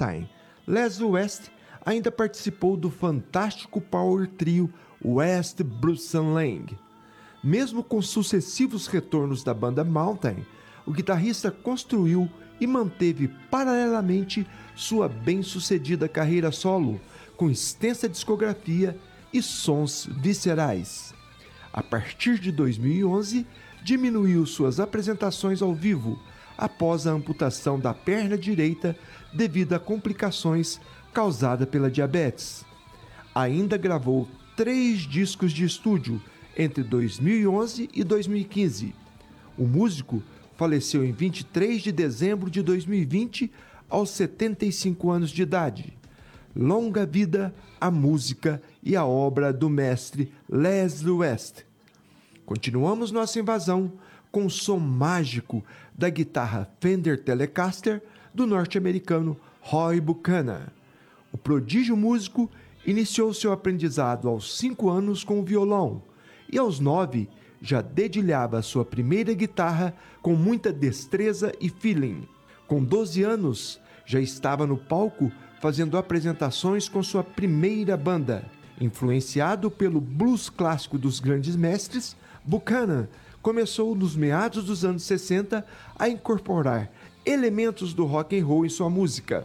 Mountain, Leslie West ainda participou do fantástico power trio West Bruce Lang. Mesmo com sucessivos retornos da banda Mountain, o guitarrista construiu e manteve paralelamente sua bem-sucedida carreira solo, com extensa discografia e sons viscerais. A partir de 2011, diminuiu suas apresentações ao vivo após a amputação da perna direita devido a complicações causadas pela diabetes. Ainda gravou 3 discos de estúdio entre 2011 e 2015. O músico faleceu em 23 de dezembro de 2020, aos 75 anos de idade. Longa vida à música e à obra do mestre Leslie West. Continuamos nossa invasão com o som mágico da guitarra Fender Telecaster do norte-americano Roy Buchanan. O prodígio músico iniciou seu aprendizado aos 5 anos com o violão e aos 9 já dedilhava sua primeira guitarra com muita destreza e feeling. Com 12 anos, já estava no palco fazendo apresentações com sua primeira banda. Influenciado pelo blues clássico dos grandes mestres, Buchanan começou nos meados dos anos 60 a incorporar elementos do rock and roll em sua música.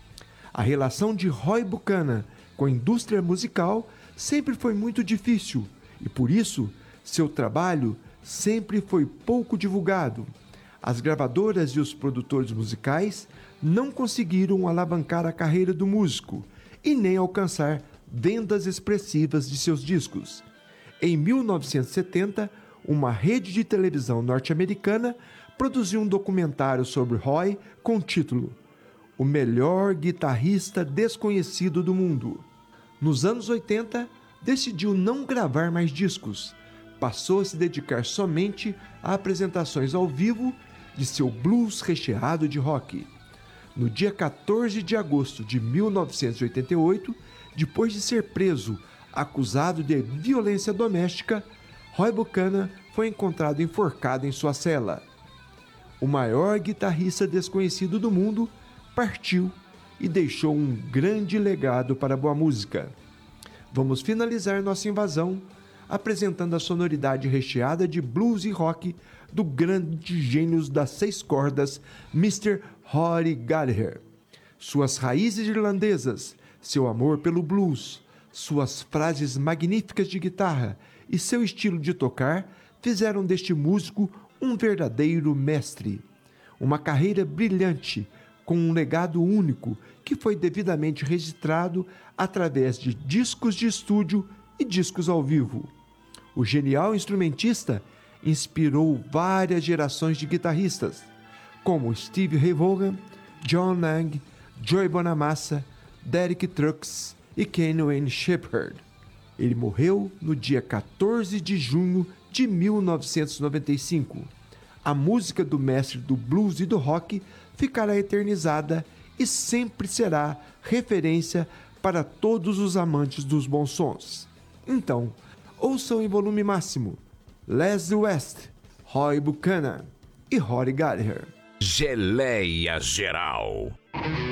A relação de Roy Buchanan com a indústria musical sempre foi muito difícil e, por isso, seu trabalho sempre foi pouco divulgado. As gravadoras e os produtores musicais não conseguiram alavancar a carreira do músico e nem alcançar vendas expressivas de seus discos. Em 1970, uma rede de televisão norte-americana produziu um documentário sobre Roy com o título O Melhor Guitarrista Desconhecido do Mundo. Nos anos 80, decidiu não gravar mais discos. Passou a se dedicar somente a apresentações ao vivo de seu blues recheado de rock. No dia 14 de agosto de 1988, depois de ser preso, acusado de violência doméstica, Roy Buchanan foi encontrado enforcado em sua cela. O maior guitarrista desconhecido do mundo partiu e deixou um grande legado para a boa música. Vamos finalizar nossa invasão apresentando a sonoridade recheada de blues e rock do grande gênio das 6 cordas, Mr. Rory Gallagher. Suas raízes irlandesas, seu amor pelo blues, suas frases magníficas de guitarra e seu estilo de tocar fizeram deste músico um verdadeiro mestre. Uma carreira brilhante, com um legado único que foi devidamente registrado através de discos de estúdio e discos ao vivo. O genial instrumentista inspirou várias gerações de guitarristas, como Steve Ray Vaughan, John Lang, Joey Bonamassa, Derek Trucks e Kenny Wayne Shepherd. Ele morreu no dia 14 de junho de 1995. A música do mestre do blues e do rock ficará eternizada e sempre será referência para todos os amantes dos bons sons. Então, ouçam em volume máximo Leslie West, Roy Buchanan e Rory Gallagher. Geleia Geral.